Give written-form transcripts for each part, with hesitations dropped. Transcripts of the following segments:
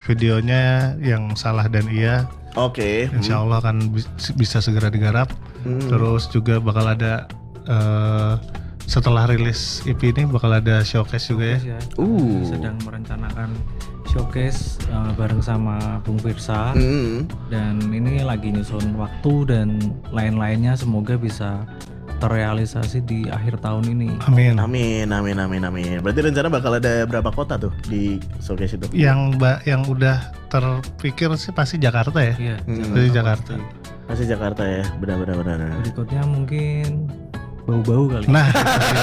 videonya yang Salah dan Iya. Oke. Insya Allah akan bisa segera digarap. Terus juga bakal ada setelah rilis EP ini bakal ada showcase juga ya. Sedang merencanakan showcase bareng sama Bung Firsa. Dan ini lagi nyusun waktu dan lain-lainnya, semoga bisa terrealisasi di akhir tahun ini. Amin. Amin. Berarti rencana bakal ada berapa kota tuh di showcase itu? Yang udah terpikir sih pasti Jakarta ya. Iya, Pasti Jakarta. Masih Jakarta ya, benar. Berikutnya mungkin bau-bau kali. Nah,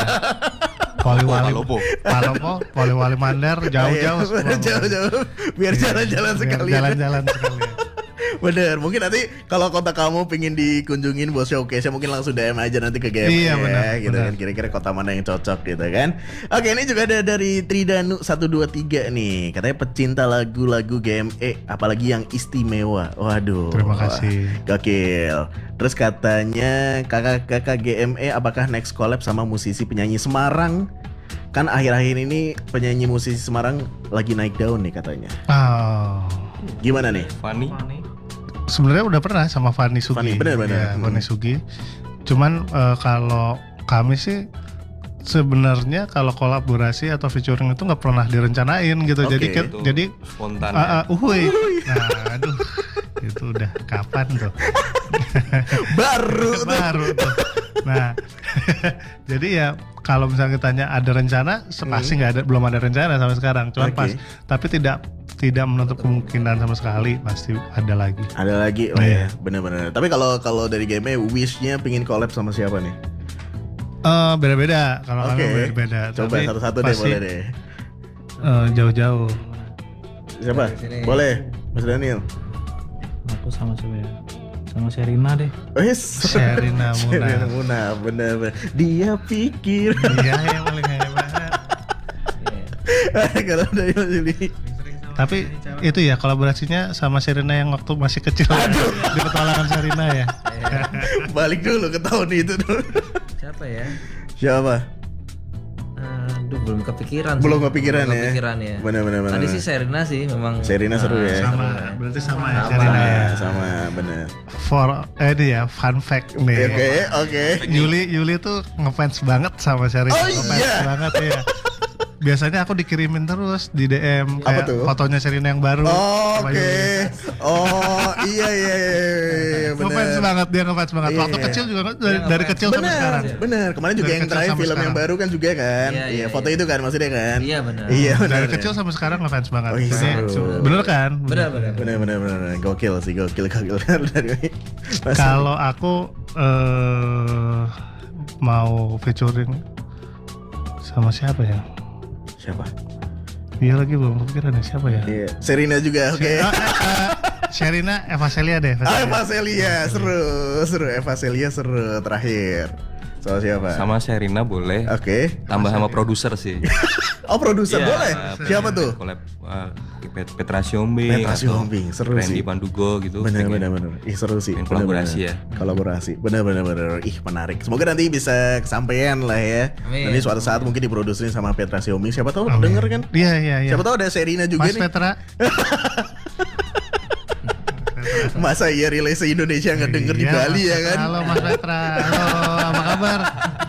Poliwali Mandar, jauh-jauh. Jauh-jauh. Biar jalan-jalan sekali. Jalan-jalan sekali. Bener, mungkin nanti kalau kota kamu pengen dikunjungin buat showcase, mungkin langsung DM aja nanti ke GME. Iya, benar, gitu benar. kan, kira-kira kota mana yang cocok gitu kan. Oke, ini juga ada dari Tridanu 123 nih, katanya pecinta lagu-lagu GME, apalagi yang istimewa. Waduh. Terima kasih. Gokil. Terus katanya kakak-kakak GME apakah next collab sama musisi penyanyi Semarang? Kan akhir-akhir ini penyanyi musisi Semarang lagi naik daun nih katanya. Oh. Gimana nih? Fanny. Sebenarnya udah pernah sama Fanny Sugi. Fanny, benar. Ya, Fanny Sugi. Cuman kalau kami sih sebenarnya kalau kolaborasi atau featuring itu nggak pernah direncanain gitu. Oke, Jadi spontan. Nah, aduh, itu udah kapan tuh? Baru tuh. Nah, jadi ya kalau misalnya ditanya ada rencana, pasti belum ada rencana sampai sekarang. Cuman tapi tidak menutup kemungkinan sama sekali, pasti ada lagi. Ada lagi, ya, benar-benar. Tapi kalau dari game wish-nya pingin collab sama siapa nih? Beda-beda. Kalau kami beda-beda. Coba tapi satu-satu deh, boleh deh. Jauh-jauh. Siapa? Boleh, Mas Daniel. Aku sama siapa ya? Sama Sherina deh. Sherina Munaf, benar-benar. Dia pikir. Dia yang paling hebat. Kalau dari Mas Juli. Tapi itu ya kolaborasinya sama Sherina yang waktu masih kecil. Di petualangan Sherina ya. Balik dulu ke tahun itu dulu. Siapa ya? Siapa? Aduh, belum kepikiran. Belum kepikiran ya. Benar. Tadi sih Sherina sih memang. Sherina seru ya. Berarti sama ya Sherina ya. Sama, benar. Ini ya fun fact nih. Oke. Yuli tuh ngefans banget sama Sherina. Ngefans banget ya. Biasanya aku dikirimin terus di DM kayak fotonya Sherina yang baru. Oke. Oh, iya. Ngefans banget. Waktu kecil juga dari kecil sampai sekarang. Bener. Kemarin juga yang terakhir film yang baru kan juga kan. Iya, foto itu kan maksudnya kan. Iya, benar. Iya, dari kecil sampai sekarang ngefans banget. Oh, iya. Bener kan? Bener. Gokil sih, gokil. Kalau aku mau featuring sama siapa ya? Siapa? Iya lagi belum kepikiran ya siapa ya? Iya. Sherina juga, oke. Sherina, Eva Celia deh. Eva Celia, seru. Eva Celia seru terakhir. Sama siapa? Sama Sherina boleh. Oke. Tambah sama produser sih. Oh, produser boleh. Siapa tuh? Collab Petra Siombing. Seru sih. Randy Pandugo gitu. Bener. Ih, seru sih. Kolaborasi ya. Kolaborasi. Bener. Ih, menarik. Semoga nanti bisa kesampaian lah ya. Amin. Nanti suatu saat mungkin diproduserin sama Petra Siombing. Siapa tahu denger kan? Iya. Siapa tahu ada Sherina juga Mas nih. Petra. Masa iya relay se-Indonesia nggak denger di Bali ya kan? Halo Mas Petra. Halo, apa kabar?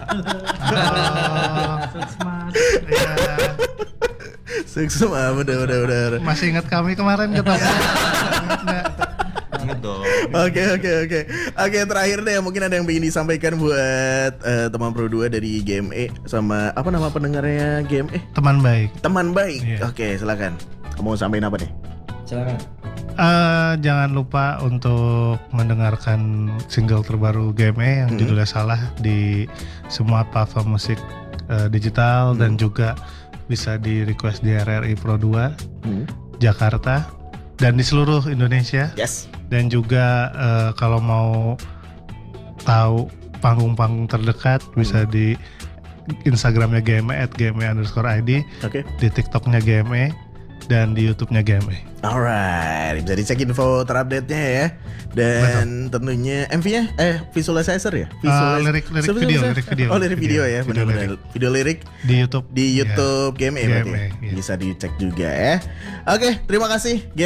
Sukses bener. Masih ingat kami kemarin ketemu? Ingat dong. Oke, terakhir deh mungkin ada yang ingin disampaikan buat teman Pro 2 dari GME sama apa nama pendengarnya GME? Teman baik. Iya. Oke, silakan. Kamu mau sampaikan apa nih? Silakan. Jangan lupa untuk mendengarkan single terbaru GME yang judulnya Salah di semua platform musik digital dan juga bisa di request di RRI Pro 2 Jakarta dan di seluruh Indonesia. Yes. Dan juga kalau mau tahu panggung-panggung terdekat bisa di Instagramnya GME @gme_id, di TikToknya GME dan di YouTube-nya GME. Alright, bisa dicek info terupdate-nya ya. Dan tentunya MV-nya visualizer ya? Lirik video. Oh, lirik video ya, benar-benar. Video lirik di YouTube. Di YouTube GME berarti. Iya. Bisa dicek juga ya. Oke, terima kasih.